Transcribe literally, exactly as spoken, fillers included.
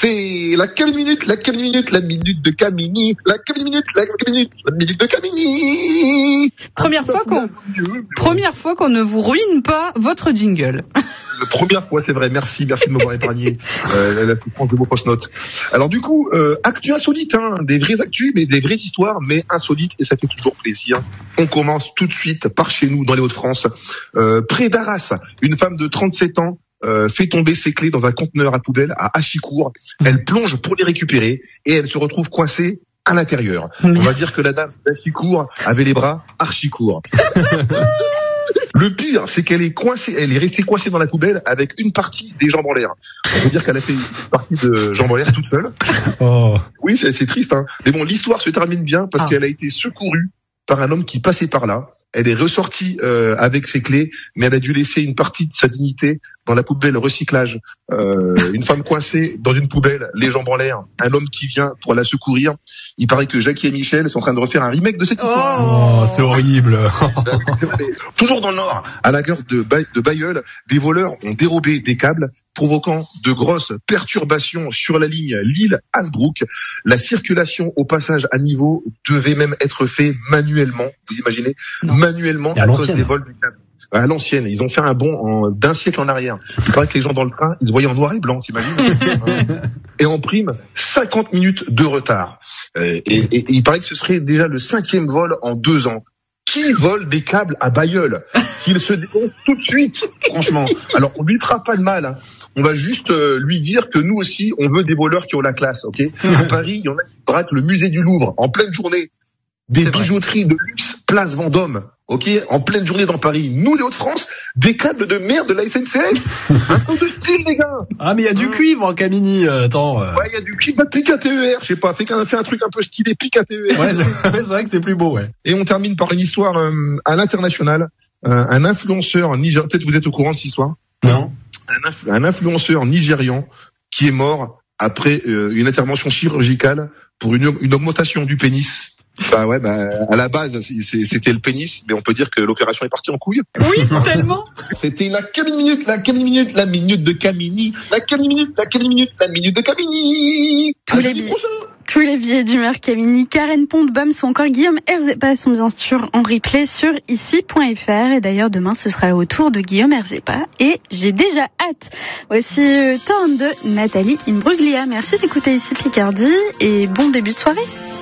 C'est la quelle minute, la quelle minute, la minute de Camini, la quelle minute, la quelle minute, la minute de Camini. Première fois qu'on, première fois qu'on ne vous ruine pas votre jingle. La première fois, c'est vrai. Merci, merci de m'avoir épargné euh, la souffrance de vos post-notes. Alors du coup, euh, actu insolite, hein, des vraies actus, mais des vraies histoires, mais insolites, et ça fait toujours plaisir. On commence tout de suite par chez nous, dans les Hauts-de-France, euh, près d'Arras, une femme de trente-sept ans euh, fait tomber ses clés dans un conteneur à poubelle à Achicourt. Elle plonge pour les récupérer et elle se retrouve coincée à l'intérieur. On va dire que la dame d'Achicourt avait les bras archi-courts. Le pire, c'est qu'elle est coincée, elle est restée coincée dans la poubelle avec une partie des jambes en l'air. On peut dire qu'elle a fait une partie de jambes en l'air toute seule. Oh. Oui, c'est, c'est triste, hein. Mais bon, l'histoire se termine bien parce ah. qu'elle a été secourue par un homme qui passait par là. Elle est ressortie euh, avec ses clés, mais elle a dû laisser une partie de sa dignité dans la poubelle recyclage. Euh, une femme coincée dans une poubelle, les jambes en l'air, un homme qui vient pour la secourir. Il paraît que Jackie et Michel sont en train de refaire un remake de cette histoire. Oh, c'est horrible. Toujours dans le Nord, à la gare de, ba- de Bailleul, des voleurs ont dérobé des câbles, provoquant de grosses perturbations sur la ligne Lille-Hasbrook. La circulation au passage à niveau devait même être fait manuellement. Vous imaginez ? Non. Manuellement à, à cause des vols du câble. À l'ancienne, ils ont fait un bond en, d'un siècle en arrière. Il paraît que les gens dans le train, ils se voyaient en noir et blanc, t'imagines ? Et en prime, cinquante minutes de retard. Euh, et, et, et il paraît que ce serait déjà le cinquième vol en deux ans. Qui vole des câbles à Bailleul ? Qu'il se démonte tout de suite, franchement. Alors, on lui fera pas de mal, hein. On va juste euh, lui dire que nous aussi, on veut des voleurs qui ont la classe, ok ? À Paris, il y en a qui braquent le musée du Louvre en pleine journée. Des C'est bijouteries vrai. De luxe, place Vendôme, ok, en pleine journée dans Paris. Nous, les Hauts-de-France, des câbles de merde de la S N C F. Un peu de style, les gars. Ah, mais il y a du cuivre en Camini, euh, attends. Euh... Ouais, il y a du cuivre, bah, pique un T E R, je sais pas, fais un, fais un truc un peu stylé, pique un T E R. Ouais, c'est vrai que c'est plus beau, ouais. Et on termine par une histoire euh, à l'international. Euh, un influenceur nigérian, peut-être vous êtes au courant de cette histoire ? Non. Un, inf- un influenceur nigérian qui est mort après euh, une intervention chirurgicale pour une, une augmentation du pénis. Bah ouais, bah à la base c'était le pénis, mais on peut dire que l'opération est partie en couille. Oui, tellement. C'était la quelle minute, la quelle minute, la minute de Camini, la quelle minute, la quelle minute, la minute de Camini. Tous les billets, tous les billets d'humeur Camini, Karen Pont, Bums ou encore Guillaume Erzepa sont bien sûr en replay sur ici point f r. Et d'ailleurs demain ce sera au tour de Guillaume Erzepa et j'ai déjà hâte. Voici euh, Torn de Nathalie Imbruglia. Merci d'écouter ici Picardie et bon début de soirée.